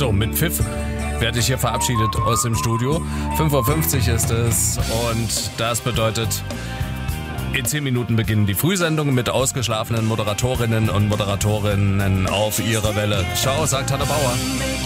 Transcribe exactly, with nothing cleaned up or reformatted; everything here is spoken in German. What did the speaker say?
So, mit Pfiff werde ich hier verabschiedet aus dem Studio. fünf Uhr fünfzig ist es und das bedeutet, in zehn Minuten beginnen die Frühsendungen mit ausgeschlafenen Moderatorinnen und Moderatorinnen auf ihrer Welle. Ciao, sagt Hanne Bauer.